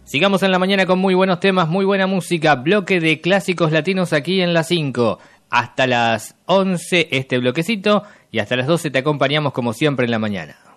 Sigamos en la mañana con muy buenos temas, muy buena música, bloque de clásicos latinos aquí en la 5. Hasta las 11 este bloquecito y hasta las 12 te acompañamos como siempre en la mañana.